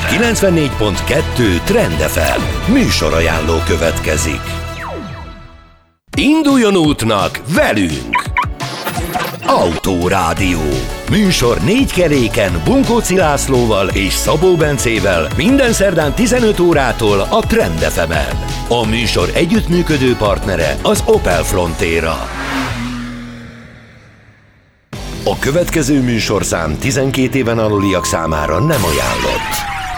94.2 Trend FM műsorajánló következik. Induljon útnak velünk! Autórádió. Műsor 4 keréken Bunkóci Lászlóval és Szabó Bencével minden szerdán 15 órától a Trend FM-en. A műsor együttműködő partnere az Opel Frontera. A következő műsorszám 12 éven aluliak számára nem ajánlott.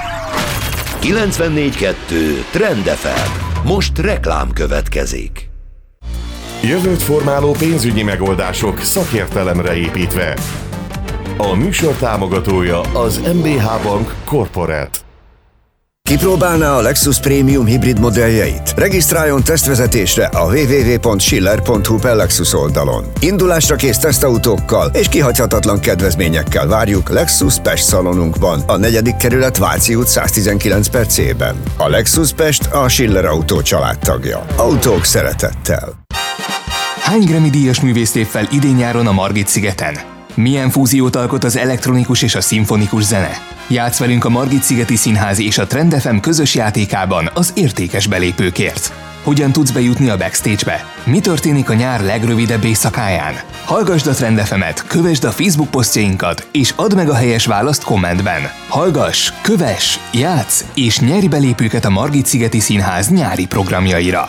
94.2 Trend FM. Most reklám következik. Jövőt formáló pénzügyi megoldások szakértelemre építve. A műsor támogatója az MBH Bank Corporate. Kipróbálná a Lexus Premium hibrid modelljeit? Regisztráljon tesztvezetésre a www.schiller.hu/Lexus oldalon. Indulásra kész tesztautókkal és kihagyhatatlan kedvezményekkel várjuk Lexus Pest szalonunkban, a 4. kerület Váci út 119/C-ben. A Lexus Pest a Schiller Autó családtagja. Autók szeretettel. Hány Grammy díjas művészt lép fel idén-nyáron a Margit-szigeten? Milyen fúziót alkot az elektronikus és a szimfonikus zene? Játsz velünk a Margit-szigeti Színház és a Trend FM közös játékában az értékes belépőkért. Hogyan tudsz bejutni a backstage-be? Mi történik a nyár legrövidebb éjszakáján? Hallgasd a Trend FM-et, kövesd a Facebook posztjainkat, és add meg a helyes választ kommentben. Hallgass, kövess, játsz, és nyerj belépőket a Margit-szigeti Színház nyári programjaira.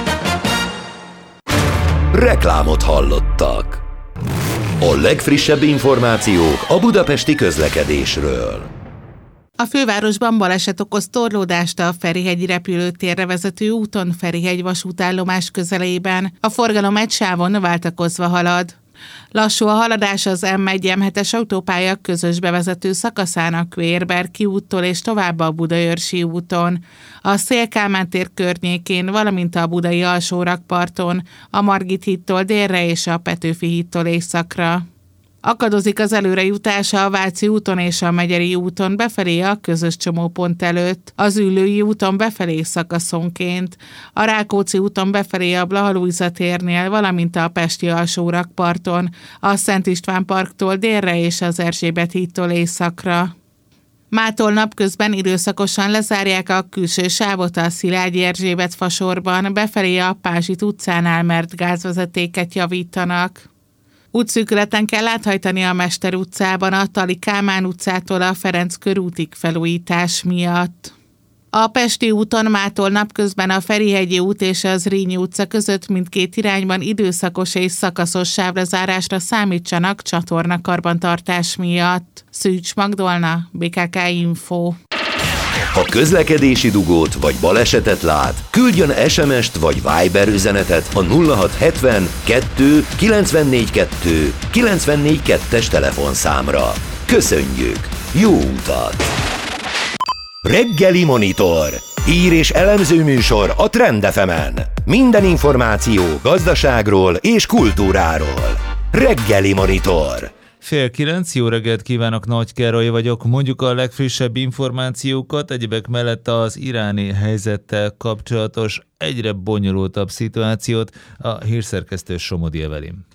Reklámot hallottak. A legfrissebb információk a budapesti közlekedésről. A fővárosban baleset okoz torlódást a Ferihegyi repülőtérre vezető úton Ferihegy vasútállomás közelében. A forgalom egy sávon váltakozva halad. Lassú a haladás az M1-M7-es autópálya közös bevezető szakaszán a Quérberki úttól és tovább a Budaörsi úton, a Széll-Kálmán tér környékén, valamint a budai alsórakparton, a Margit hídtól délre és a Petőfi hídtól északra. Akadozik az előrejutása a Váci úton és a Megyeri úton befelé a közös csomópont előtt, az Üllői úton befelé szakaszonként, a Rákóczi úton befelé a Blaha Lujza térnél, valamint a Pesti alsórakparton, a Szent István parktól délre és az Erzsébet hídtól északra. Mától napközben időszakosan lezárják a külső sávot a Szilágyi Erzsébet fasorban, befelé a Pázsit utcánál, mert gázvezetéket javítanak. Útszűkületen kell áthajtani a Mester utcában a Tali Kálmán utcától a Ferenc körútig felújítás miatt. A Pesti úton mától napközben a Ferihegyi út és az Zrínyi utca között mindkét irányban időszakos és szakaszos sávlezárásra számítsanak csatornakarbantartás miatt. Szűcs Magdolna, BKK Info. Ha közlekedési dugót vagy balesetet lát, küldjön SMS-t vagy Viber üzenetet a 0670 2 94 2 94 2-es telefonszámra. Köszönjük! Jó utat! Reggeli Monitor. Hír és elemző műsor a Trend FM-en. Minden információ gazdaságról és kultúráról. Reggeli Monitor. 8:30, jó reggelt kívánok, Nagy Károly vagyok. Mondjuk a legfrissebb információkat, egyebek mellett az iráni helyzettel kapcsolatos egyre bonyolultabb szituációt a hírszerkesztő Somodi Evelin.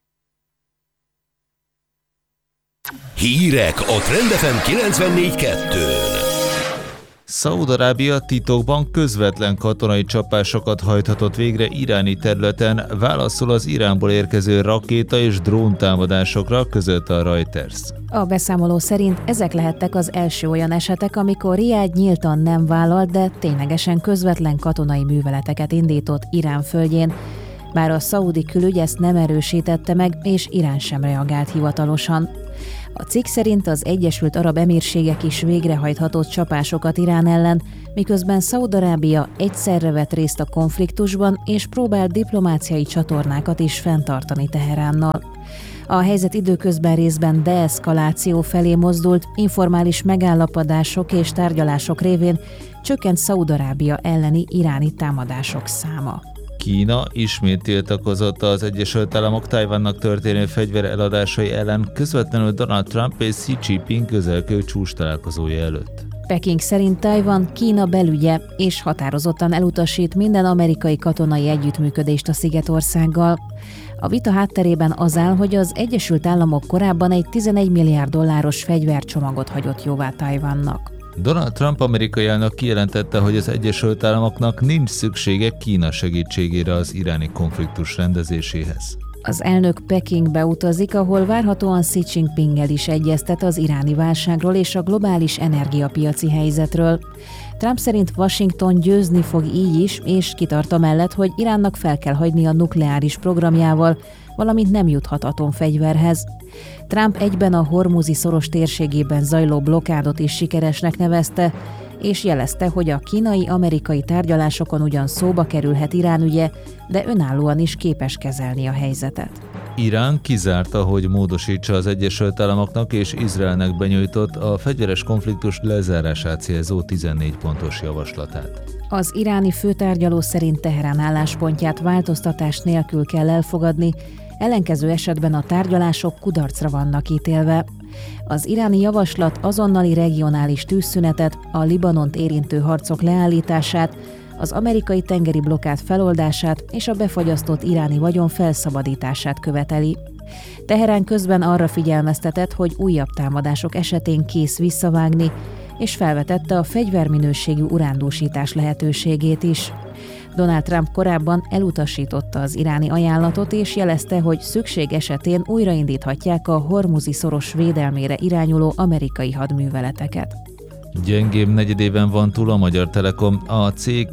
Hírek a Trend FM 94.2-n. Szaúd-Arábia titokban közvetlen katonai csapásokat hajthatott végre iráni területen, válaszol az Iránból érkező rakéta és dróntámadásokra, közölte a Reuters. A beszámoló szerint ezek lehettek az első olyan esetek, amikor Riád nyíltan nem vállalt, de ténylegesen közvetlen katonai műveleteket indított Irán földjén, bár a szaúdi külügy ezt nem erősítette meg, és Irán sem reagált hivatalosan. A cikk szerint az Egyesült Arab Emírségek is végrehajthatott csapásokat Irán ellen, miközben Szaúd-Arábia egyszerre vett részt a konfliktusban és próbált diplomáciai csatornákat is fenntartani Teheránnal. A helyzet időközben részben deeszkaláció felé mozdult, informális megállapodások és tárgyalások révén csökkent Szaúd-Arábia elleni iráni támadások száma. Kína ismét tiltakozott az Egyesült Államok Tajvannak történő fegyver eladásai ellen, közvetlenül Donald Trump és Xi Jinping közelgő csúcs találkozója előtt. Peking szerint Tajvan Kína belügye, és határozottan elutasít minden amerikai katonai együttműködést a szigetországgal. A vita hátterében az áll, hogy az Egyesült Államok korábban egy $11 milliárd fegyvercsomagot hagyott jóvá Tajvannak. Donald Trump amerikai elnök kijelentette, hogy az Egyesült Államoknak nincs szüksége Kína segítségére az iráni konfliktus rendezéséhez. Az elnök Pekingbe utazik, ahol várhatóan Xi Jinpinggel is egyeztet az iráni válságról és a globális energiapiaci helyzetről. Trump szerint Washington győzni fog így is, és kitart amellett, hogy Iránnak fel kell hagyni a nukleáris programjával, valamint nem juthat atomfegyverhez. Trump egyben a Hormuzi-szoros térségében zajló blokádot is sikeresnek nevezte, és jelezte, hogy a kínai-amerikai tárgyalásokon ugyan szóba kerülhet Irán ügye, de önállóan is képes kezelni a helyzetet. Irán kizárta, hogy módosítsa az Egyesült Államoknak és Izraelnek benyújtott a fegyveres konfliktus lezárását célzó 14 pontos javaslatát. Az iráni főtárgyaló szerint Teherán álláspontját változtatás nélkül kell elfogadni, ellenkező esetben a tárgyalások kudarcra vannak ítélve. Az iráni javaslat azonnali regionális tűzszünetet, a Libanont érintő harcok leállítását, az amerikai tengeri blokkád feloldását és a befagyasztott iráni vagyon felszabadítását követeli. Teherán közben arra figyelmeztetett, hogy újabb támadások esetén kész visszavágni, és felvetette a fegyverminőségű urándúsítás lehetőségét is. Donald Trump korábban elutasította az iráni ajánlatot, és jelezte, hogy szükség esetén újraindíthatják a Hormuzi-szoros védelmére irányuló amerikai hadműveleteket. Gyengébb negyedében van túl a Magyar Telekom. A cég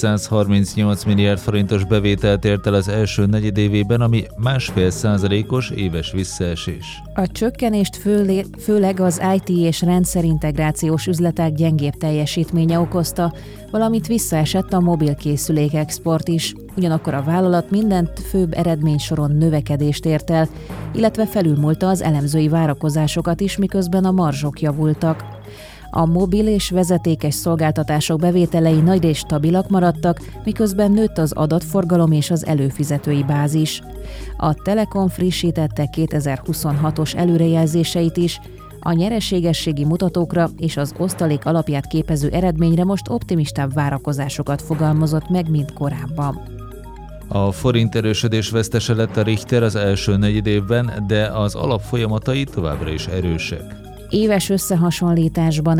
238 milliárd forintos bevételt ért el az első negyedévében, ami 1,5%-os éves visszaesés. A csökkenést főleg az IT és rendszerintegrációs üzletek gyengébb teljesítménye okozta, valamint visszaesett a mobilkészülék export is. Ugyanakkor a vállalat minden főbb eredménysoron növekedést ért el, illetve felülmúlta az elemzői várakozásokat is, miközben a marzsok javultak. A mobil és vezetékes szolgáltatások bevételei nagyrészt stabilak maradtak, miközben nőtt az adatforgalom és az előfizetői bázis. A Telekom frissítette 2026-os előrejelzéseit is, a nyereségességi mutatókra és az osztalék alapját képező eredményre most optimistább várakozásokat fogalmazott meg, mint korábban. A forint erősödés vesztese lett a Richter az első negyedévben, de az alapfolyamatai továbbra is erősek. Éves összehasonlításban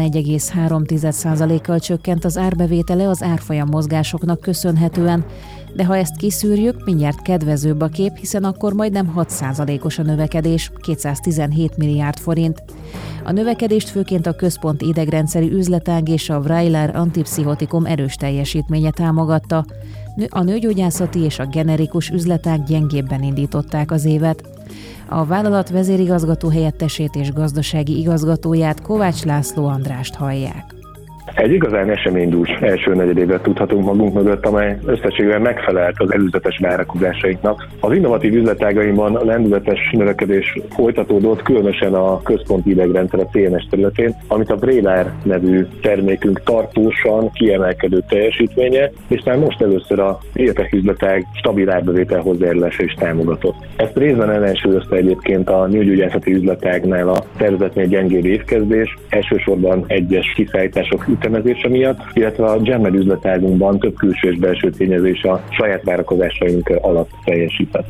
1,3%-kal csökkent az árbevétele az árfolyam mozgásoknak köszönhetően, de ha ezt kiszűrjük, mindjárt kedvezőbb a kép, hiszen akkor majdnem 6%-os a növekedés, 217 milliárd forint. A növekedést főként a központi idegrendszeri üzletág és a Vraylar antipszichotikum erős teljesítménye támogatta. A nőgyógyászati és a generikus üzletág gyengébben indították az évet. A vállalat vezérigazgató helyettesét és gazdasági igazgatóját, Kovács László Andrást hallják. Egy igazán eseménydús első negyedévet tudhatunk magunk mögött, amely összességében megfelelt az előzetes várakozásainknak. Az innovatív üzletágaimban a lendületes növekedés folytatódott, különösen a központi idegrendszer a CNS területén, amit a Vraylar nevű termékünk tartósan kiemelkedő teljesítménye, és már most először a biotech üzletág stabil árbevétel hozzájárulása is támogatott. Ezt részben ellensúlyozta egyébként a nőgyógyászati üzletágnál a tervezetnél gyengébb évkezdés, elsősorban egyes kiszállítások ütemezése miatt, illetve a Genmed üzletágunkban több külső és belső tényezés a saját várakozásaink alatt teljesített.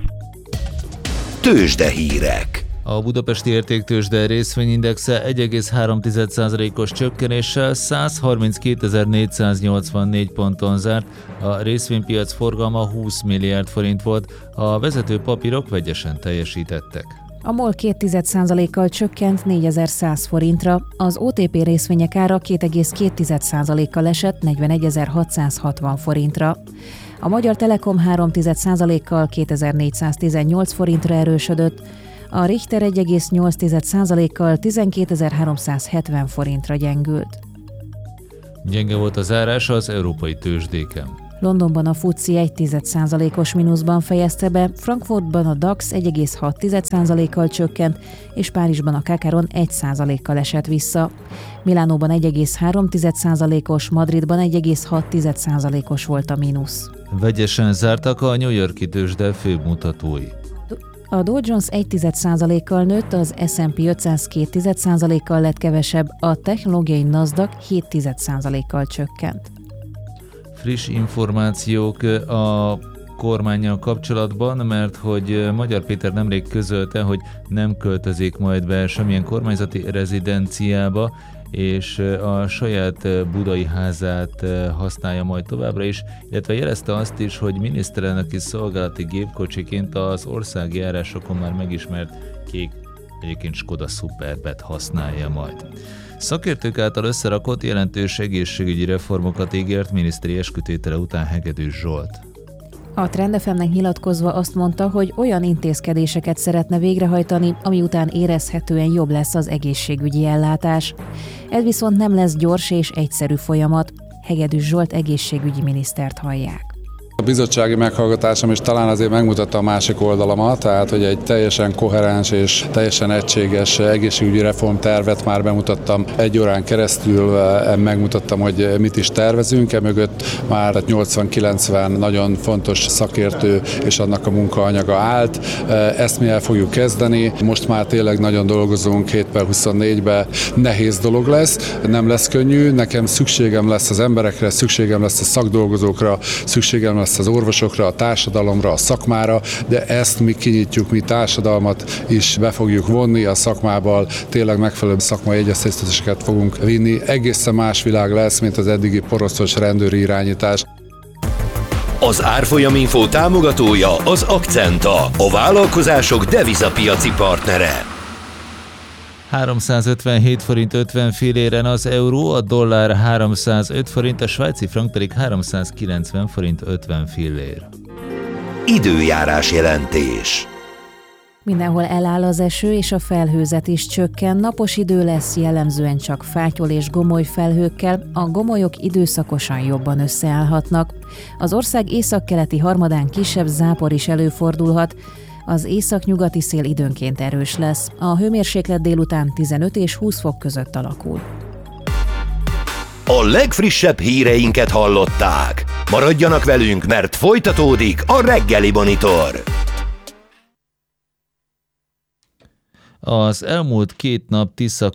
Tőzsdehírek. A budapesti értéktőzsde részvényindexe 1,3%-os csökkenéssel 132.484 ponton zárt, a részvénypiac forgalma 20 milliárd forint volt, a vezető papírok vegyesen teljesítettek. A MOL 0,2%-kal csökkent 4100 forintra, az OTP részvények ára 2,2%-kal esett 41.660 forintra. A Magyar Telekom 3,1%-kal 2418 forintra erősödött, a Richter 1,8%-kal 12.370 forintra gyengült. Gyenge volt a zárás az európai tőzsdéken. Londonban a FTSE 1,1%-os mínuszban fejezte be, Frankfurtban a DAX 1,6%-kal csökkent, és Párizsban a Kakaron 1%-kal esett vissza. Milánóban 1,3%-os, Madridban 1,6%-os volt a mínusz. Vegyesen zártak a New York-i tőzsde főbb mutatói. A Dow Jones 1,1%-kal nőtt, az S&P 500 2,1%-kal lett kevesebb, a technológiai Nasdaq 0,7%-kal csökkent. Friss információk a kormánnyal kapcsolatban, mert hogy Magyar Péter nemrég közölte, hogy nem költözik majd be semmilyen kormányzati rezidenciába, és a saját budai házát használja majd továbbra is, illetve jelezte azt is, hogy miniszterelnöki szolgálati gépkocsiként az országi járásokon már megismert kék, egyébként Skoda Superbet használja majd. Szakértők által összerakott jelentős egészségügyi reformokat ígért miniszteri eskütétele után Hegedűs Zsolt. A Trend FM-nek nyilatkozva azt mondta, hogy olyan intézkedéseket szeretne végrehajtani, ami után érezhetően jobb lesz az egészségügyi ellátás. Ez viszont nem lesz gyors és egyszerű folyamat. Hegedűs Zsolt egészségügyi minisztert hallják. A bizottsági meghallgatásom is talán azért megmutatta a másik oldalamat, tehát hogy egy teljesen koherens és teljesen egységes egészségügyi reformtervet már bemutattam 1 órán keresztül, megmutattam, hogy mit is tervezünk, emögött már 80-90 nagyon fontos szakértő és annak a munkaanyaga állt. Ezt mi el fogjuk kezdeni, most már tényleg nagyon dolgozunk 7/24-ben, nehéz dolog lesz, nem lesz könnyű, nekem szükségem lesz az emberekre, szükségem lesz a szakdolgozókra, szükségem lesz az orvosokra, a társadalomra, a szakmára, de ezt mi kinyitjuk, mi társadalmat is be fogjuk vonni a szakmával, tényleg megfelelő szakmai egyeztetéseket fogunk vinni. Egészen más világ lesz, mint az eddigi poroszos rendőri irányítás. Az Árfolyaminfo támogatója az Akcenta, a vállalkozások devizapiaci partnere. 357 forint 50 filléren az euró, a dollár 305 forint, a svájci frank pedig 390 forint 50 fillér. Időjárás jelentés. Mindenhol eláll az eső, és a felhőzet is csökken. Napos idő lesz, jellemzően csak fátyol és gomoly felhőkkel, a gomolyok időszakosan jobban összeállhatnak. Az ország északkeleti harmadán kisebb zápor is előfordulhat, az északnyugati szél időnként erős lesz. A hőmérséklet délután 15 és 20 fok között alakul. A legfrissebb híreinket hallották. Maradjanak velünk, mert folytatódik a reggeli Monitor. Az elmúlt 2 nap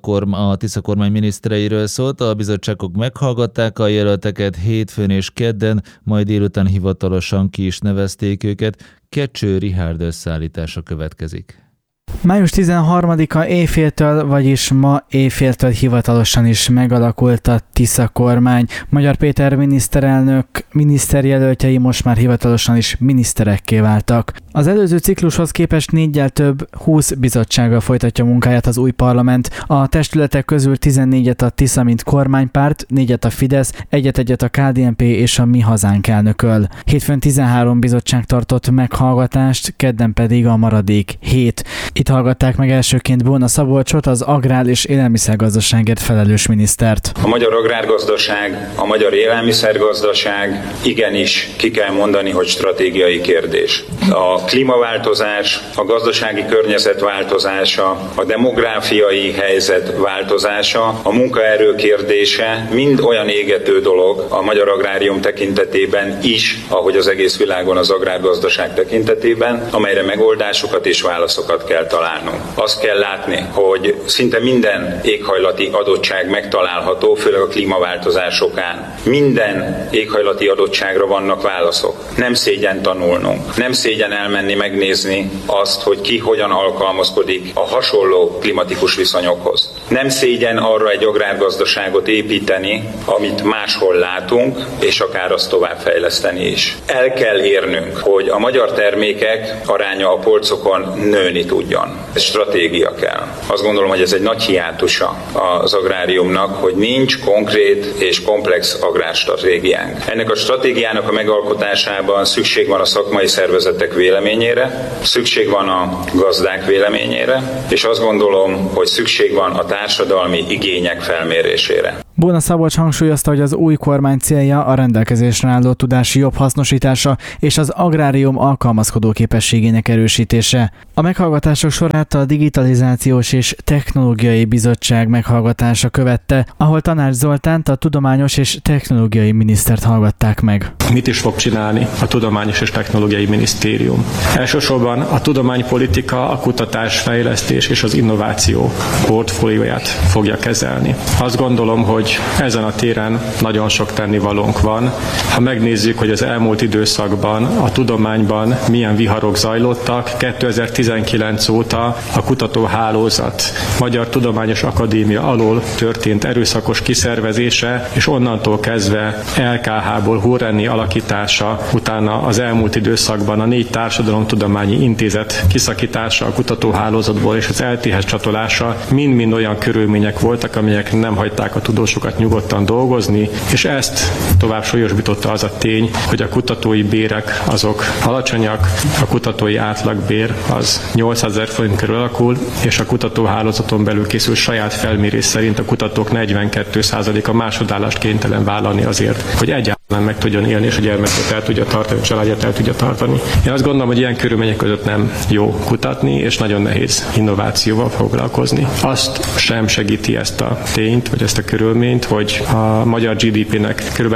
a Tisza kormány minisztereiről szólt, a bizottságok meghallgatták a jelölteket hétfőn és kedden, majd délután hivatalosan ki is nevezték őket. Kecső Richárd összeállítása következik. Május 13-a éjféltől, vagyis ma éjféltől hivatalosan is megalakult a Tisza kormány. Magyar Péter miniszterelnök miniszterjelöltjei most már hivatalosan is miniszterekké váltak. Az előző ciklushoz képest 4-jel több 20 bizottsággal folytatja munkáját az új parlament. A testületek közül 14-et a Tisza, mint kormánypárt, 4-et a Fidesz, 1-et a KDNP és a Mi Hazánk elnököl. Hétfőn 13 bizottság tartott meghallgatást, kedden pedig a maradék 7. Itt hallgatták meg elsőként Bóna Szabolcsot, az agrár- és élelmiszergazdaságért felelős minisztert. A magyar agrárgazdaság, a magyar élelmiszergazdaság igenis ki kell mondani, hogy stratégiai kérdés. A klímaváltozás, a gazdasági környezet változása, a demográfiai helyzet változása, a munkaerő kérdése mind olyan égető dolog a magyar agrárium tekintetében is, ahogy az egész világon az agrárgazdaság tekintetében, amelyre megoldásokat és válaszokat kell találnunk. Azt kell látni, hogy szinte minden éghajlati adottság megtalálható, főleg a klímaváltozás okán. Minden éghajlati adottságra vannak válaszok. Nem szégyen tanulnunk, nem szégyen elmenni megnézni azt, hogy ki hogyan alkalmazkodik a hasonló klimatikus viszonyokhoz. Nem szégyen arra egy agrárgazdaságot építeni, amit máshol látunk, és akár azt továbbfejleszteni is. El kell érnünk, hogy a magyar termékek aránya a polcokon nőni tudjon. Ez stratégia kell. Azt gondolom, hogy ez egy nagy hiátusa az agráriumnak, hogy nincs konkrét és komplex agrárstratégiánk. Ennek a stratégiának a megalkotásában szükség van a szakmai szervezetek véleményére, szükség van a gazdák véleményére, és azt gondolom, hogy szükség van a társadalmi igények felmérésére. Bóna Szabolcs hangsúlyozta, hogy az új kormány célja a rendelkezésre álló tudás jobb hasznosítása és az agrárium alkalmazkodó képességének erősítése. A meghallgatások sorát a Digitalizációs és Technológiai Bizottság meghallgatása követte, ahol Tanács Zoltánt, a Tudományos és Technológiai Minisztert hallgatták meg. Mit is fog csinálni a Tudományos és Technológiai Minisztérium? Elsősorban a tudománypolitika, a kutatás, fejlesztés és az innováció portfólióját fogja kezelni. Azt gondolom, hogy hogy ezen a téren nagyon sok tennivalónk van. Ha megnézzük, hogy az elmúlt időszakban a tudományban milyen viharok zajlottak, 2019 óta a kutatóhálózat Magyar Tudományos Akadémia alól történt erőszakos kiszervezése, és onnantól kezdve LKH-ból Hurrenni alakítása, utána az elmúlt időszakban a 4 társadalomtudományi intézet kiszakítása a kutatóhálózatból és az LT-hez csatolása mind-mind olyan körülmények voltak, amelyek nem hagyták a tudósokat nyugodtan dolgozni, és ezt tovább súlyosbította az a tény, hogy a kutatói bérek azok alacsonyak, a kutatói átlagbér az 8000 forint körül alakul, és a kutatóhálózaton belül készült saját felmérés szerint a kutatók 42%-a másodállást kénytelen vállalni azért, hogy egyáltalán meg tudjon élni, és a gyermekét el tudja tartani, a családját el tudja tartani. Én azt gondolom, hogy ilyen körülmények között nem jó kutatni, és nagyon nehéz innovációval foglalkozni. Azt sem segíti ezt a tényt, vagy ezt a körülményt, hogy a magyar GDP-nek kb.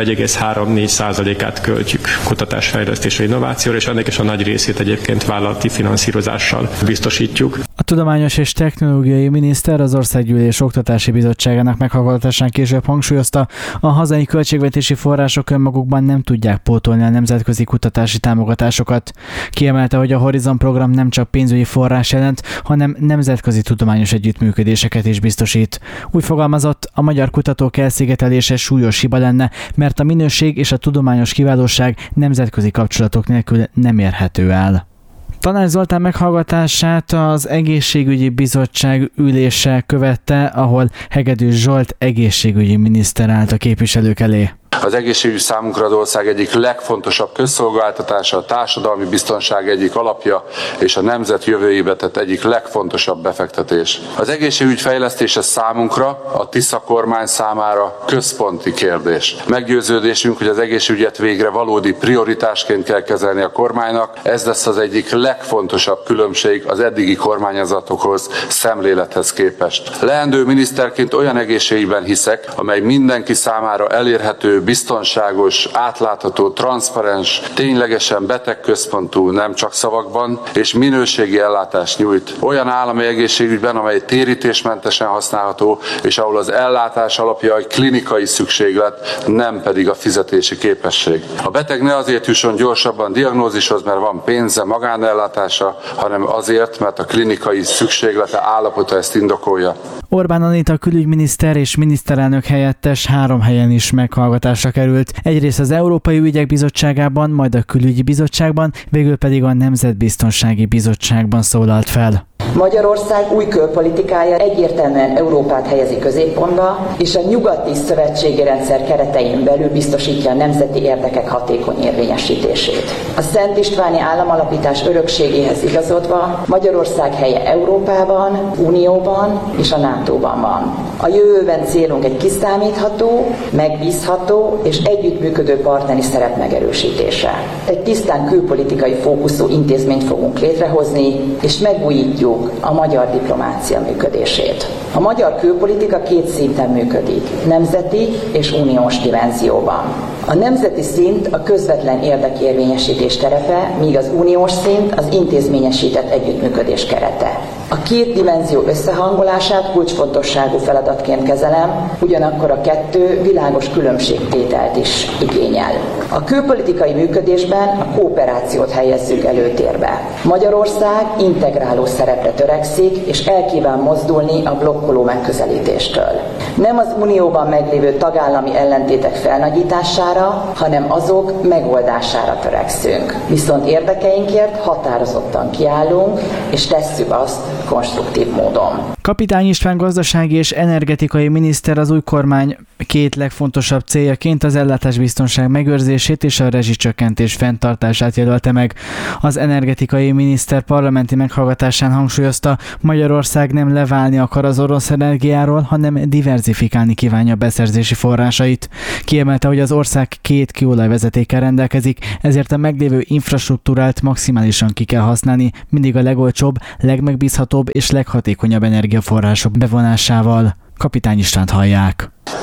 1,3-4%-át költjük kutatásfejlesztésre, innovációra, és ennek is a nagy részét egyébként vállalati finanszírozással biztosítjuk. A Tudományos és Technológiai Miniszter az Országgyűlés Oktatási Bizottságának meghallgatásán később hangsúlyozta, a hazai költségvetési források önmagukban nem tudják pótolni a nemzetközi kutatási támogatásokat. Kiemelte, hogy a Horizon program nem csak pénzügyi forrás jelent, hanem nemzetközi tudományos együttműködéseket is biztosít. Úgy fogalmazott, a magyar kutatók elszigetelése súlyos hiba lenne, mert a minőség és a tudományos kiválóság nemzetközi kapcsolatok nélkül nem érhető el. Tanács Zoltán meghallgatását az Egészségügyi Bizottság ülése követte, ahol Hegedűs Zsolt egészségügyi miniszter állt a képviselők elé. Az egészségügy számunkra az ország egyik legfontosabb közszolgáltatása, a társadalmi biztonság egyik alapja, és a nemzet jövőjébe tett egyik legfontosabb befektetés. Az egészségügy fejlesztése számunkra, a Tisza kormány számára központi kérdés. Meggyőződésünk, hogy az egészségügyet végre valódi prioritásként kell kezelni a kormánynak. Ez lesz az egyik legfontosabb különbség az eddigi kormányzatokhoz, szemlélethez képest. Leendő miniszterként olyan egészségügyben hiszek, amely mindenki számára elérhető, biztonságos, átlátható, transzparens, ténylegesen betegközpontú, nem csak szavakban, és minőségi ellátást nyújt. Olyan állami egészségügyben, amely térítésmentesen használható, és ahol az ellátás alapja a klinikai szükséglet, nem pedig a fizetési képesség. A beteg ne azért jusson gyorsabban diagnózishoz, mert van pénze, magánellátása, hanem azért, mert a klinikai szükséglete állapota ezt indokolja. Orbán Anita külügyminiszter és miniszterelnök helyettes 3 helyen is meghallgatásra került. Egyrészt az Európai Ügyek Bizottságában, majd a Külügyi Bizottságban, végül pedig a Nemzetbiztonsági Bizottságban szólalt fel. Magyarország új külpolitikája egyértelműen Európát helyezi középpontba, és a nyugati szövetségi rendszer keretein belül biztosítja a nemzeti érdekek hatékony érvényesítését. A Szent Istváni államalapítás örökségéhez igazodva Magyarország helye Európában, Unióban és a NATO-ban van. A jövőben célunk egy kiszámítható, megbízható és együttműködő partneri szerep megerősítése. Egy tisztán külpolitikai fókuszú intézményt fogunk létrehozni, és megújítjuk a magyar diplomácia működését. A magyar külpolitika 2 szinten működik, nemzeti és uniós dimenzióban. A nemzeti szint a közvetlen érdekérvényesítés terepe, míg az uniós szint az intézményesített együttműködés kerete. A 2 dimenzió összehangolását kulcsfontosságú feladatként kezelem, ugyanakkor a 2 világos különbségtételt is igényel. A külpolitikai működésben a kooperációt helyezzük előtérbe. Magyarország integráló szerepre törekszik, és elkíván mozdulni a blokkoló megközelítéstől. Nem az unióban meglévő tagállami ellentétek felnagyítására, hanem azok megoldására törekszünk. Viszont érdekeinkért határozottan kiállunk, és tesszük azt konstruktív módon. Kapitány István gazdasági és energetikai miniszter az új kormány 2 legfontosabb céljaként az ellátásbiztonság megőrzését és a rezsicsökkentés fenntartását jelölte meg. Az energetikai miniszter parlamenti meghallgatásán hangsúlyozta, Magyarország nem leválni akar az orosz energiáról, hanem diverzifikálni kívánja beszerzési forrásait. Kiemelte, hogy az ország 2 kőolajvezetékkel rendelkezik, ezért a meglévő infrastruktúrát maximálisan ki kell használni, mindig a legolcsóbb, legmegbízhatóbb és leghatékonyabb energiaforrások bevonásával. Kapitány Istvánt hallják.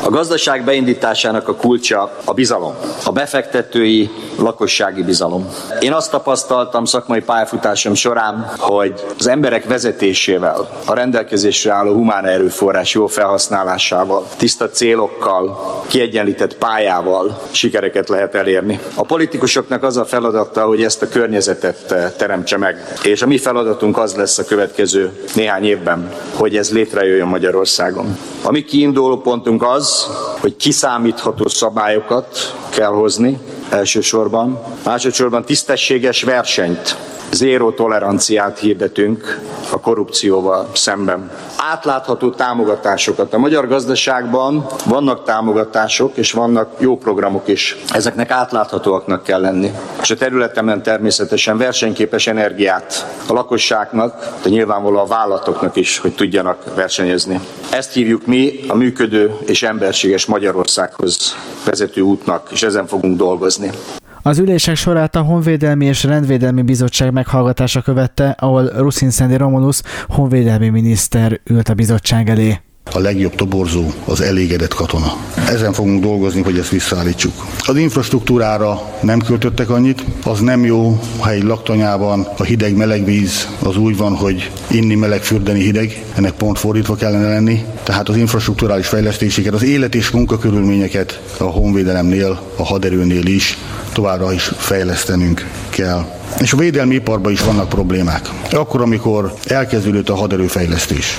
A gazdaság beindításának a kulcsa a bizalom, a befektetői, lakossági bizalom. Én azt tapasztaltam szakmai pályafutásom során, hogy az emberek vezetésével, a rendelkezésre álló humán erőforrás jó felhasználásával, tiszta célokkal, kiegyenlített pályával sikereket lehet elérni. A politikusoknak az a feladata, hogy ezt a környezetet teremtse meg. És a mi feladatunk az lesz a következő néhány évben, hogy ez létrejöjjön Magyarországon. A mi kiinduló pontunk az, hogy kiszámítható szabályokat kell hozni elsősorban. Másodszorban tisztességes versenyt, zéró toleranciát hirdetünk a korrupcióval szemben. Átlátható támogatásokat. A magyar gazdaságban vannak támogatások, és vannak jó programok is. Ezeknek átláthatóaknak kell lenni. És a területemen természetesen versenyképes energiát a lakosságnak, de nyilvánvalóan a vállalatoknak is, hogy tudjanak versenyezni. Ezt hívjuk mi a működő és emberséges Magyarországhoz vezető útnak, és ezen fogunk dolgozni. Az ülések sorát a Honvédelmi és Rendvédelmi Bizottság meghallgatása követte, ahol Ruszinszendi Romulus honvédelmi miniszter ült a bizottság elé. A legjobb toborzó az elégedett katona. Ezen fogunk dolgozni, hogy ezt visszaállítsuk. Az infrastruktúrára nem költöttek annyit, az nem jó, ha egy laktanyában a hideg-meleg víz az úgy van, hogy inni meleg, fürdeni hideg, ennek pont fordítva kellene lenni. Tehát az infrastrukturális fejlesztéseket, az élet és munkakörülményeket a honvédelemnél, a haderőnél is továbbra is fejlesztenünk kell. És a védelmi iparban is vannak problémák. Akkor, amikor elkezdődött a haderőfejlesztés,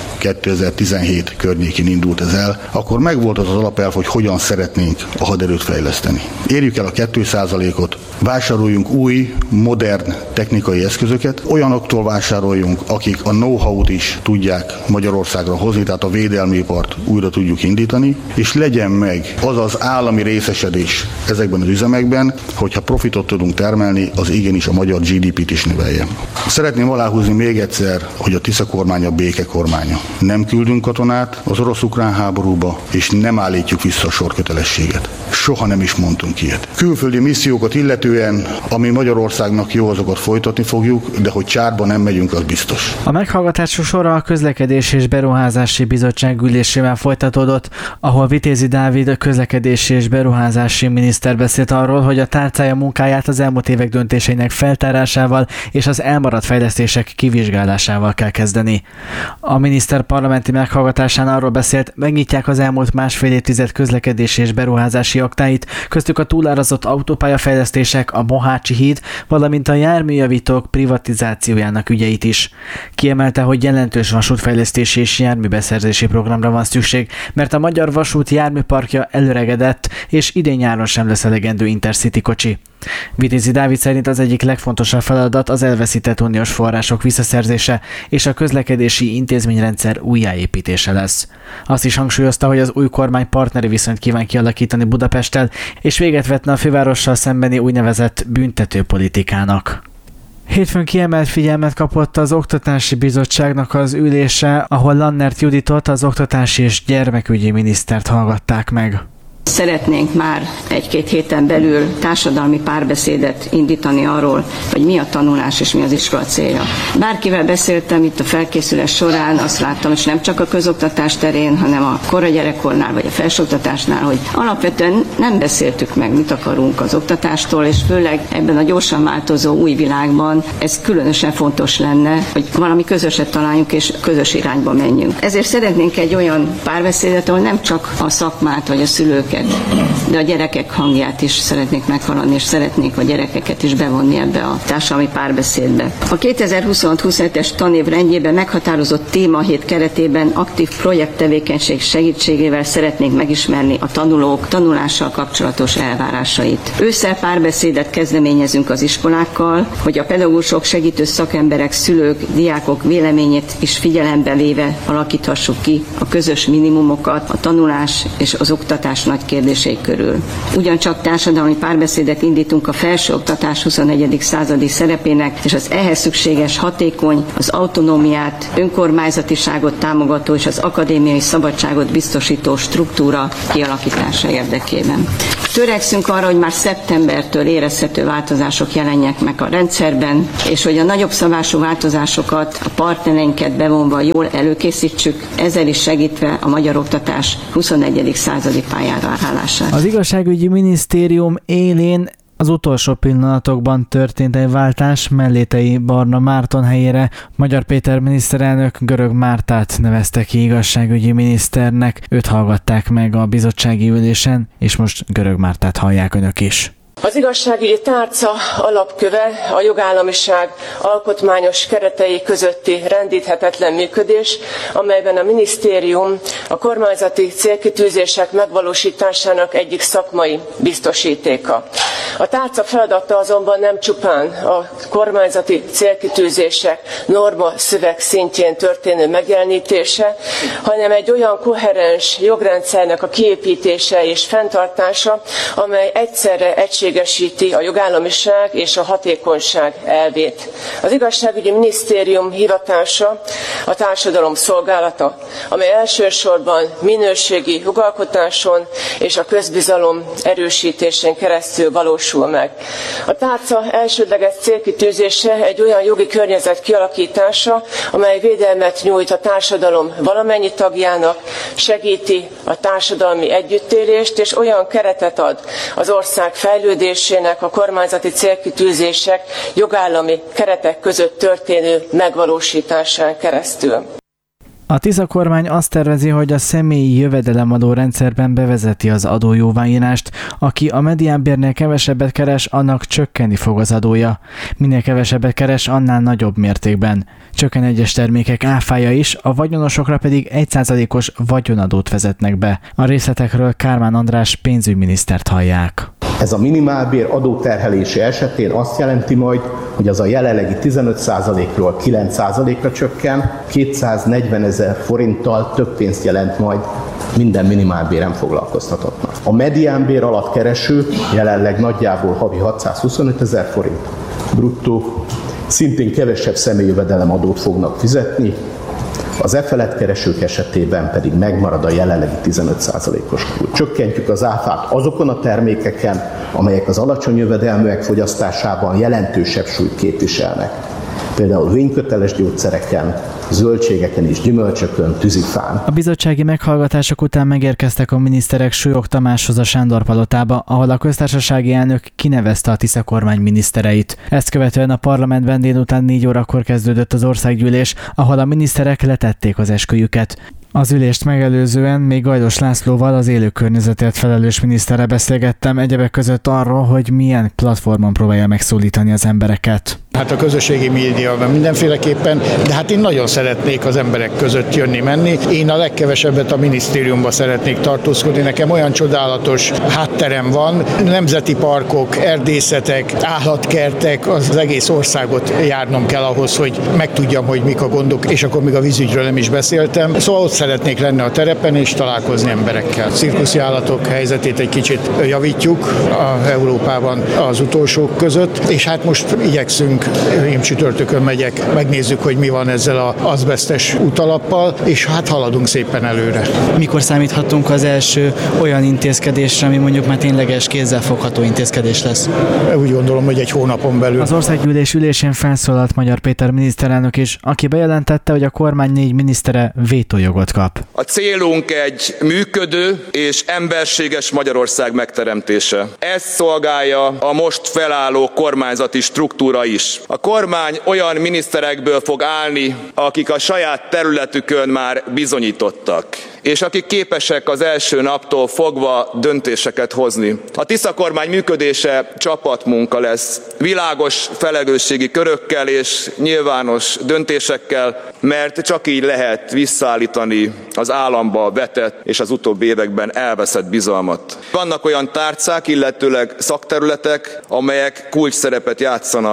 2017 környékén indult ez el, akkor megvolt az alapelv, hogy hogyan szeretnénk a haderőt fejleszteni. Érjük el a 2%-ot, vásároljunk új, modern technikai eszközöket, olyanoktól vásároljunk, akik a know-how-t is tudják Magyarországra hozni, tehát a védelmi ipart újra tudjuk indítani, és legyen meg az az állami részesedés ezekben az üzemekben, hogyha profitot tudunk termelni, az igenis a magyar GDP-t is növelje. Szeretném aláhúzni még egyszer, hogy a Tisza kormány a béke kormánya. Nem küldünk katonát az orosz-ukrán háborúba, és nem állítjuk vissza a sorkötelességet. Soha nem is mondtunk ilyet. Külföldi missziókat illetően, ami Magyarországnak jó, azokat folytatni fogjuk, de hogy csárba nem megyünk, az biztos. A meghallgatások sora a Közlekedési és Beruházási Bizottság ülésével folytatódott, ahol Vitézi Dávid, a közlekedési és beruházási miniszter beszélt arról, hogy a tárcája munkáját az elmúlt évek döntéseinek feltárásával és az elmaradt fejlesztések kivizsgálásával kell kezdeni. A miniszter parlamenti meghallgatásán arról beszélt, megnyitják az elmúlt másfél évtized közlekedési és beruházási aktáit, köztük a túlárazott autópályafejlesztések, a Mohácsi híd, valamint a járműjavítók privatizációjának ügyeit is. Kiemelte, hogy jelentős vasútfejlesztési és járműbeszerzési programra van szükség, mert a magyar vasút járműparkja előregedett, és idén-nyáron sem lesz elegendő Intercity kocsi. Vitézi Dávid szerint az egyik legfontosabb feladat az elveszített uniós források visszaszerzése és a közlekedési intézményrendszer újjáépítése lesz. Azt is hangsúlyozta, hogy az új kormány partneri viszonyt kíván kialakítani Budapesttel, és véget vetne a fővárossal szembeni úgynevezett büntetőpolitikának. Hétfőn kiemelt figyelmet kapott az Oktatási Bizottságnak az ülése, ahol Lannert Juditot, az oktatási és gyermekügyi minisztert hallgatták meg. Szeretnénk már egy-két héten belül társadalmi párbeszédet indítani arról, hogy mi a tanulás és mi az iskola célja. Bárkivel beszéltem itt a felkészülés során, azt láttam, és nem csak a közoktatás terén, hanem a kora gyerekkornál vagy a felsőoktatásnál, hogy alapvetően nem beszéltük meg, mit akarunk az oktatástól, és főleg ebben a gyorsan változó új világban ez különösen fontos lenne, hogy valami közöset találjunk és közös irányba menjünk. Ezért szeretnénk egy olyan párbeszédet, ahol nem csak a szakmát vagy a szülőket, de a gyerekek hangját is szeretnék meghallani, és szeretnék a gyerekeket is bevonni ebbe a társadalmi párbeszédbe. A 2026-27-es tanév rendjében meghatározott témahét keretében aktív projekttevékenység segítségével szeretnénk megismerni a tanulók tanulással kapcsolatos elvárásait. Ősszel párbeszédet kezdeményezünk az iskolákkal, hogy a pedagógusok, segítő szakemberek, szülők, diákok véleményét is figyelembe véve alakíthassuk ki a közös minimumokat a tanulás és az oktatás nagy kérdései körül. Ugyancsak társadalmi párbeszédet indítunk a felsőoktatás 21. századi szerepének és az ehhez szükséges hatékony, az autonómiát, önkormányzatiságot támogató és az akadémiai szabadságot biztosító struktúra kialakítása érdekében. Törekszünk arra, hogy már szeptembertől érezhető változások jelenjenek meg a rendszerben, és hogy a nagyobb szabású változásokat, a partnereinket bevonva jól előkészítsük, ezzel is segítve a magyar oktatás 21. századi pályára állását. Az igazságügyi minisztérium élén az utolsó pillanatokban történt egy váltás, Mellétei Barna Márton helyére Magyar Péter miniszterelnök Görög Mártát nevezte ki igazságügyi miniszternek. Őt hallgatták meg a bizottsági ülésen, és most Görög Mártát hallják önök is. Az igazságügyi tárca alapköve a jogállamiság alkotmányos keretei közötti rendíthetetlen működés, amelyben a minisztérium a kormányzati célkitűzések megvalósításának egyik szakmai biztosítéka. A tárca feladata azonban nem csupán a kormányzati célkitűzések norma szöveg szintjén történő megjelenítése, hanem egy olyan koherens jogrendszernek a kiépítése és fenntartása, amely egyszerre egységesíti a jogállamiság és a hatékonyság elvét. Az igazságügyi minisztérium hivatása a társadalom szolgálata, amely elsősorban minőségi jogalkotáson és a közbizalom erősítésén keresztül valósul meg. A tárca elsődleges célkitűzése egy olyan jogi környezet kialakítása, amely védelmet nyújt a társadalom valamennyi tagjának, segíti a társadalmi együttélést, és olyan keretet ad az ország fejlődésének, a kormányzati célkitűzések jogállami keretek között történő megvalósításán keresztül. A Tisza kormány azt tervezi, hogy a személyi jövedelemadó rendszerben bevezeti az adójóváírást. Aki a mediánbérnél kevesebbet keres, annak csökkenni fog az adója. Minél kevesebbet keres, annál nagyobb mértékben. Csökken egyes termékek áfája is, a vagyonosokra pedig 1%-os vagyonadót vezetnek be. A részletekről Kármán András pénzügyminisztert hallják. Ez a minimálbér adóterhelése esetén azt jelenti majd, hogy az a jelenlegi 15%-ról 9%-ra csökken, 240 000 forinttal több pénzt jelent majd minden minimálbéren foglalkoztatottnak. A mediánbér alatt kereső jelenleg nagyjából havi 625 000 forint bruttó, szintén kevesebb személyjövedelemadót fognak fizetni, az felett keresők esetében pedig megmarad a jelenlegi 15%-os kulcs. Csökkentjük az áfát azokon a termékeken, amelyek az alacsony jövedelműek fogyasztásában jelentősebb súlyt képviselnek. Például vényköteles gyógyszereken, zöldségeken és gyümölcsökön, tűzifán. A bizottsági meghallgatások után megérkeztek a miniszterek Súlyog Tamáshoz a Sándor-palotába, ahol a köztársasági elnök kinevezte a Tisza kormány minisztereit. Ezt követően a parlamentben délután 4 órakor kezdődött az országgyűlés, ahol a miniszterek letették az esküjüket. Az ülést megelőzően még Gajdos Lászlóval, az élő környezetért felelős miniszterrel beszélgettem, egyebek között arról, hogy milyen platformon próbálja megszólítani az embereket. Hát a közösségi médiában mindenféleképpen, de hát én nagyon szeretnék az emberek között jönni-menni. Én a legkevesebbet a minisztériumban szeretnék tartózkodni. Nekem olyan csodálatos hátterem van, nemzeti parkok, erdészetek, állatkertek, az egész országot járnom kell ahhoz, hogy megtudjam, hogy mik a gondok, és akkor még a vízügyről nem is beszéltem. Szóval ott szeretnék lenni a terepen és találkozni emberekkel. Cirkuszi állatok helyzetét egy kicsit javítjuk a Európában az utolsók között, és hát most igyekszünk, én csütörtökön megyek, megnézzük, hogy mi van ezzel az azbesztes útalappal, és hát haladunk szépen előre. Mikor számíthatunk az első olyan intézkedésre, ami mondjuk már tényleges kézzelfogható intézkedés lesz? Úgy gondolom, hogy egy hónapon belül. Az országgyűlés ülésén felszólalt Magyar Péter miniszterelnök is, aki bejelentette, hogy a kormány 4 minisztere vétójogot kap. A célunk egy működő és emberséges Magyarország megteremtése. Ezt szolgálja a most felálló kormányzati struktúra is. A kormány olyan miniszterekből fog állni, akik a saját területükön már bizonyítottak, és akik képesek az első naptól fogva döntéseket hozni. A Tisza kormány működése csapatmunka lesz, világos felelősségi körökkel és nyilvános döntésekkel, mert csak így lehet visszaállítani az államba vetett és az utóbbi években elveszett bizalmat. Vannak olyan tárcák, illetőleg szakterületek, amelyek kulcsszerepet játszanak a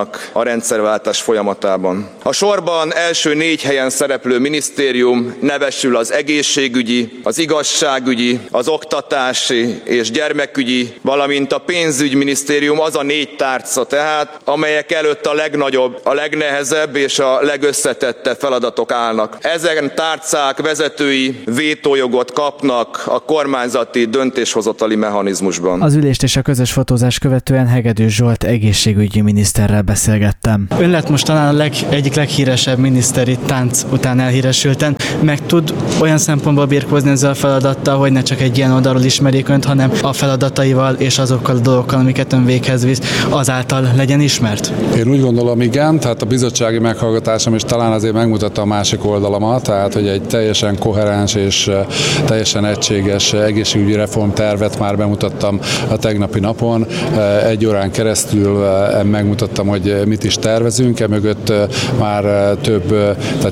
a rendszerváltás folyamatában. A sorban első 4 helyen szereplő minisztérium nevesül az egészségügyi, az igazságügyi, az oktatási és gyermekügyi, valamint a pénzügyminisztérium, az a 4 tárca tehát, amelyek előtt a legnagyobb, a legnehezebb és a legösszetettebb feladatok állnak. Ezen tárcák vezetői vétójogot kapnak a kormányzati döntéshozatali mechanizmusban. Az ülést és a közös fotózás követően Hegedűs Zsolt egészségügyi miniszterrel beszélgettem. Ön lett most talán egyik leghíresebb miniszter itt tánc után elhíresülten. Meg tud olyan szempontból birkózni ezzel a feladattal, hogy ne csak egy ilyen oldalról ismerjék önt, hanem a feladataival és azokkal a dolgokkal, amiket ön véghez visz, azáltal legyen ismert? Én úgy gondolom, igen, tehát a bizottsági meghallgatásom is talán azért megmutatta a másik oldalamat, tehát hogy egy teljesen koherens és teljesen egységes egészségügyi reformtervet már bemutattam a tegnapi napon. 1 órán keresztül megmutattam, hogy mit is tervezünk, emögött már több, tehát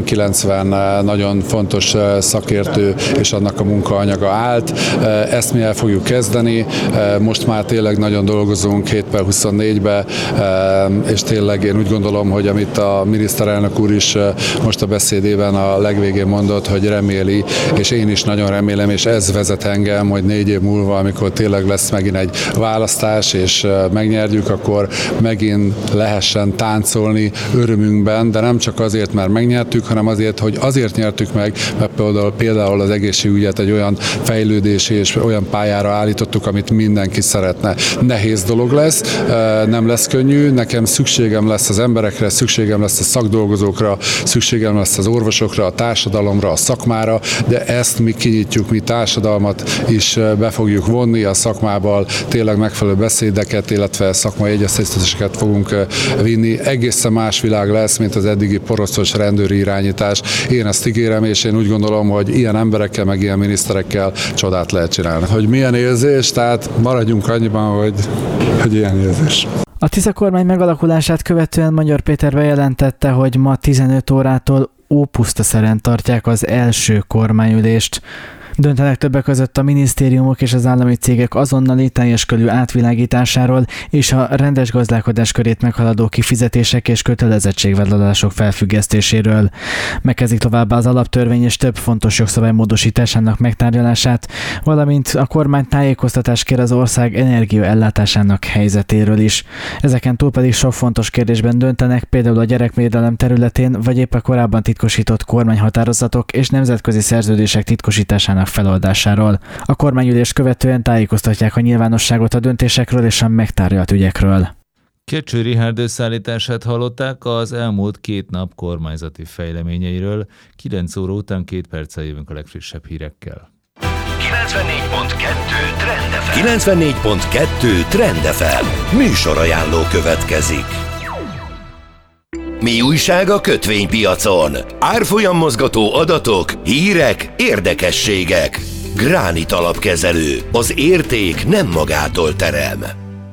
80-90 nagyon fontos szakértő és annak a munkaanyaga állt. Ezt mi el fogjuk kezdeni, most már tényleg nagyon dolgozunk 7/24-be, és tényleg én úgy gondolom, hogy amit a miniszterelnök úr is most a beszédében a legvégén mondott, hogy reméli, és én is nagyon remélem, és ez vezet engem, hogy 4 év múlva, amikor tényleg lesz megint egy választás, és megnyerjük, akkor megint lehessen táncolni örömünkben, de nem csak azért, mert megnyertük, hanem azért, hogy azért nyertük meg, mert például az egészségügyet egy olyan fejlődési és olyan pályára állítottuk, amit mindenki szeretne. Nehéz dolog lesz, nem lesz könnyű, nekem szükségem lesz az emberekre, szükségem lesz a szakdolgozókra, szükségem lesz az orvosokra, a társadalomra, a szakmára, de ezt mi kinyitjuk, mi társadalmat is be fogjuk vonni a szakmával, tényleg megfelelő beszédeket, illetve szakmai egyeztetéseket fogunk vinni. Egészen más világ lesz, mint az eddigi poroszos rendőri irányítás. Én ezt ígérem, és én úgy gondolom, hogy ilyen emberekkel, meg ilyen miniszterekkel csodát lehet csinálni. Hogy milyen érzés, tehát maradjunk annyiban, hogy ilyen érzés. A Tisza kormány megalakulását követően Magyar Péter bejelentette, hogy ma 15 órától Ópusztaszeren tartják az első kormányülést. Döntenek többek között a minisztériumok és az állami cégek azonnali teljes körű átvilágításáról és a rendes gazdálkodás körét meghaladó kifizetések és kötelezettségvállalások felfüggesztéséről. Megkezdik továbbá az alaptörvény és több fontos jogszabály módosításának megtárgyalását, valamint a kormány tájékoztatást kér az ország energiaellátásának helyzetéről is. Ezeken túl pedig sok fontos kérdésben döntenek, például a gyerekvédelem területén, vagy épp a korábban titkosított kormányhatározatok és nemzetközi szerződések titkosításának feloldásáról. A kormányülést követően tájékoztatják a nyilvánosságot a döntésekről és a megtárgyalt ügyekről. Kecső Richárd összeállítását hallották az elmúlt 2 nap kormányzati fejleményeiről. 9 óra után 2 perccel jövünk a legfrissebb hírekkel. 94.2 Trend FM. Műsorajánló következik. Mi újság a kötvénypiacon? Árfolyammozgató adatok, hírek, érdekességek. Gránit alapkezelő. Az érték nem magától terem.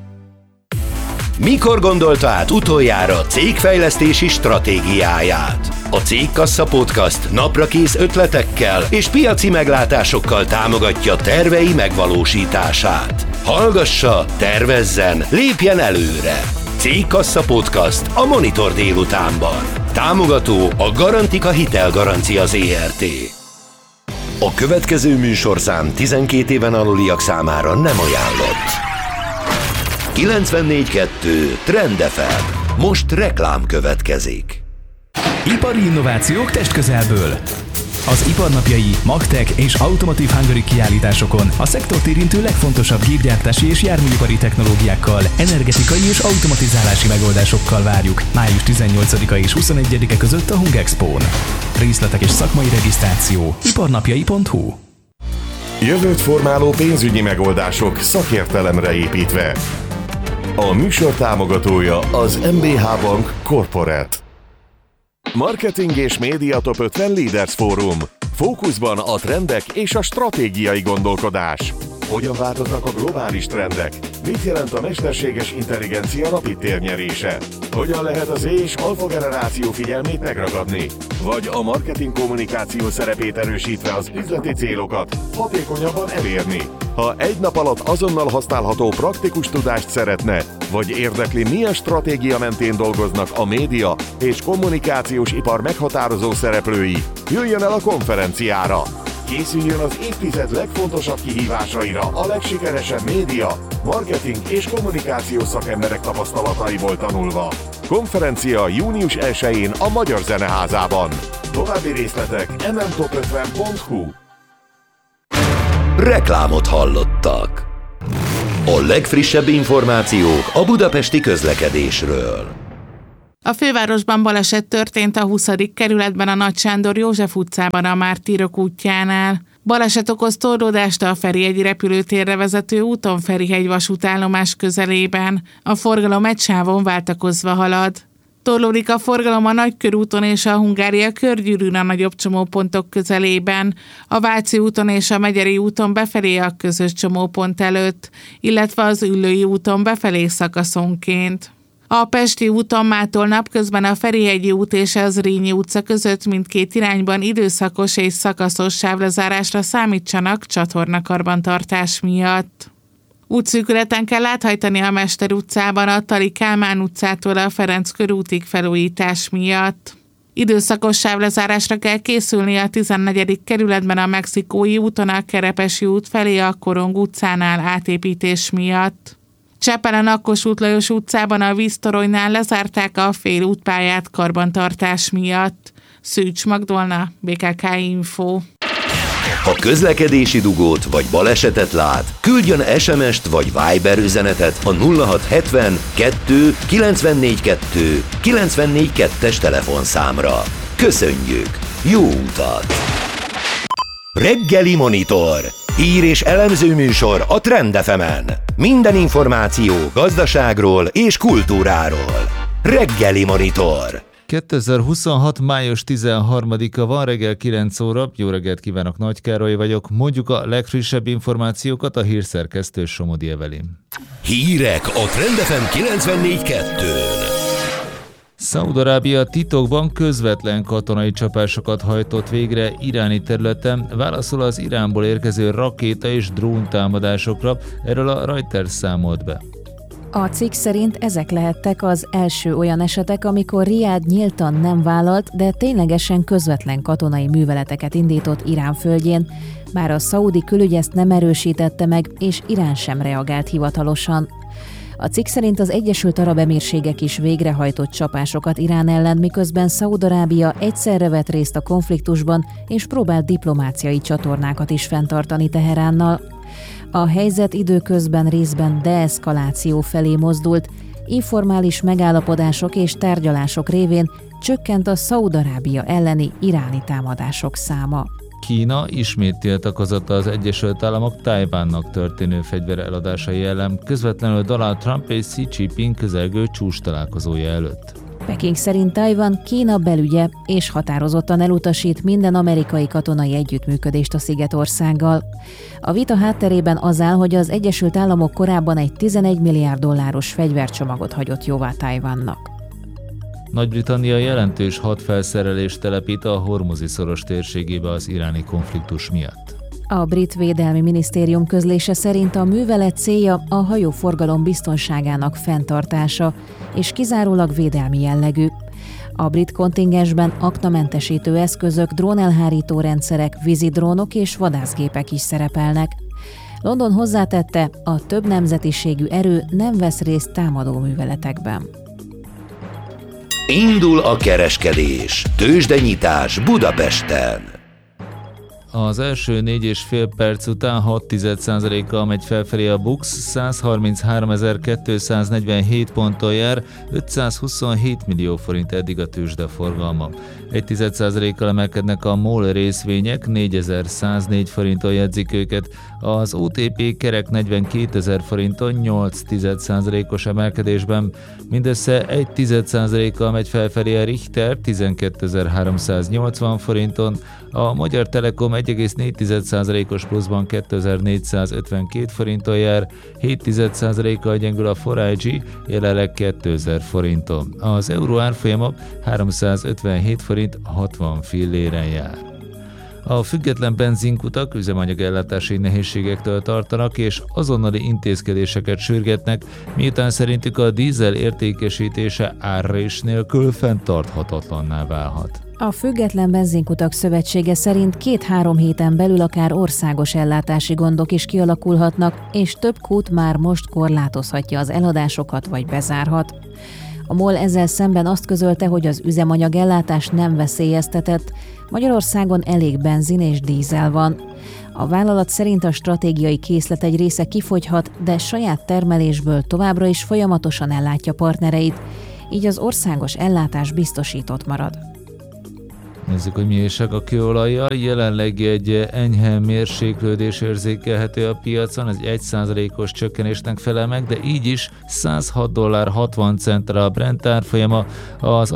Mikor gondolta át utoljára cégfejlesztési stratégiáját? A Cégkassa Podcast naprakész ötletekkel és piaci meglátásokkal támogatja tervei megvalósítását. Hallgassa, tervezzen, lépjen előre! Cégkassa Podcast a Monitor délutánban. Támogató a Garantika Hitelgarancia Zrt. A következő műsorszám 12 éven aluliak számára nem ajánlott. 94.2 Trend FM. Most reklám következik. Ipari innovációk testközelből. Az iparnapjai, Magtech és Automotive Hungary kiállításokon a szektort érintő legfontosabb gépgyártási és járműipari technológiákkal, energetikai és automatizálási megoldásokkal várjuk május 18-a és 21-e között a Hungexpón. Részletek és szakmai regisztráció iparnapjai.hu. Jövőt formáló pénzügyi megoldások szakértelemre építve. A műsor támogatója az MBH Bank Corporate. Marketing és Média Top 50 Leaders Fórum. Fókuszban a trendek és a stratégiai gondolkodás. Hogyan változnak a globális trendek? Mit jelent a mesterséges intelligencia rapid térnyerése? Hogyan lehet az és alfa generáció figyelmét megragadni? Vagy a marketing kommunikáció szerepét erősítve az üzleti célokat hatékonyabban elérni? Ha egy nap alatt azonnal használható praktikus tudást szeretne, vagy érdekli, milyen stratégia mentén dolgoznak a média és kommunikációs ipar meghatározó szereplői, jöjjön el a konferenciára! Készüljön az évtized legfontosabb kihívásaira a legsikeresebb média, marketing és kommunikációs szakemberek tapasztalataiból tanulva. Konferencia június 1-én a Magyar Zeneházában. További részletek mmtop50.hu. Reklámot hallottak. A legfrissebb információk a budapesti közlekedésről. A fővárosban baleset történt a 20. kerületben a Nagy Sándor József utcában a Mártírok útjánál. Baleset okoz torlódást a Ferihegyi repülőtérre vezető úton Ferihegy vasútállomás közelében. A forgalom egy sávon váltakozva halad. Torlódik a forgalom a Nagykörúton és a Hungária körgyűrűn a nagyobb csomópontok közelében, a Váci úton és a Megyeri úton befelé a közös csomópont előtt, illetve az Üllői úton befelé szakaszonként. A Pesti úton mától napközben a Ferihegyi út és a Zrínyi utca között mindkét irányban időszakos és szakaszos sávlezárásra számítsanak csatornakarbantartás miatt. Útszűkületen kell áthajtani a Mester utcában a Tali Kálmán utcától a Ferenc körútig felújítás miatt. Időszakos sávlezárásra kell készülni a 14. kerületben a Mexikói úton a Kerepesi út felé a Korong utcánál átépítés miatt. Csepelen a Kossuth Lajos utcában a víztoronynál lezárták a félútpályát karbantartás miatt. Szűcs Magdolna, BKK Info. Ha közlekedési dugót vagy balesetet lát, küldjön SMS-t vagy Viber üzenetet a 0670 2 94 2 94 2-es telefonszámra. Köszönjük! Jó utat! Reggeli Monitor. Hír és elemző műsor a Trend FM-en. Minden információ gazdaságról és kultúráról. Reggeli Monitor. 2026. május 13-a van, reggel 9 óra. Jó reggelt kívánok, Nagy Károly vagyok. Mondjuk a legfrissebb információkat, a hírszerkesztő Somodi Evelin. Hírek a Trend FM 94.2-n. Szaúd-Arábia titokban közvetlen katonai csapásokat hajtott végre iráni területen, válaszol az Iránból érkező rakéta és drón támadásokra, erről a Reuters számolt be. A cikk szerint ezek lehettek az első olyan esetek, amikor Riád nyíltan nem vállalt, de ténylegesen közvetlen katonai műveleteket indított Irán földjén, bár a szaúdi külügy ezt nem erősítette meg, és Irán sem reagált hivatalosan. A cikk szerint az Egyesült Arab Emírségek is végrehajtott csapásokat Irán ellen, miközben Szaúd-Arábia egyszerre vett részt a konfliktusban, és próbált diplomáciai csatornákat is fenntartani Teheránnal. A helyzet időközben részben deeszkaláció felé mozdult, informális megállapodások és tárgyalások révén csökkent a Szaúd-Arábia elleni iráni támadások száma. Kína ismét tiltakozott az Egyesült Államok Tajvánnak történő fegyver eladásai ellen, közvetlenül Donald Trump és Xi Jinping közelgő csúcs találkozója előtt. Peking szerint Tajvan Kína belügye, és határozottan elutasít minden amerikai katonai együttműködést a szigetországgal. A vita hátterében az áll, hogy az Egyesült Államok korábban egy $11 milliárd fegyvercsomagot hagyott jóvá Tajvannak. Nagy-Britannia jelentős hadfelszerelést telepít a Hormuzi-szoros térségébe az iráni konfliktus miatt. A brit védelmi minisztérium közlése szerint a művelet célja a hajóforgalom biztonságának fenntartása, és kizárólag védelmi jellegű. A brit kontingensben aknamentesítő eszközök, drónelhárító rendszerek, vízidrónok és vadászgépek is szerepelnek. London hozzátette, a több nemzetiségű erő nem vesz részt támadó műveletekben. Indul a kereskedés. Tőzsdenyitás Budapesten. Az első 4,5 perc után 0,6%-kal megy felfelé a BUX, 133.247 ponton jár, 527 millió forint eddig a tőzsdeforgalma. 1,1%-kal emelkednek a MOL részvények, 4104 forinton jegyzik őket, az OTP kerek 42.000 forinton 8,1%-os emelkedésben, mindössze 1,1%-kal megy felfelé a Richter 12.380 forinton, A Magyar Telekom 1,4%-os pluszban 2452 forinton jár, 0,7%-kal gyengül a 4IG, jelenleg 2000 forinton. Az euró árfolyama 357 forint 60 filléren jár. A független benzinkutak üzemanyagellátási nehézségektől tartanak és azonnali intézkedéseket sürgetnek, miután szerintük a dízel értékesítése árrés nélkül fenntarthatatlanná válhat. A Független Benzinkutak Szövetsége szerint 2-3 héten belül akár országos ellátási gondok is kialakulhatnak, és több kút már most korlátozhatja az eladásokat vagy bezárhat. A MOL ezzel szemben azt közölte, hogy az üzemanyagellátás nem veszélyeztetett, Magyarországon elég benzin és dízel van. A vállalat szerint a stratégiai készlet egy része kifogyhat, de saját termelésből továbbra is folyamatosan ellátja partnereit, így az országos ellátás biztosított marad. Nézzük, hogy mi is a kőolajjal. Jelenleg egy enyhe mérséklődés érzékelhető a piacon, ez 1%-os csökkenésnek felel meg, de így is $106.60 a Brent árfolyama, az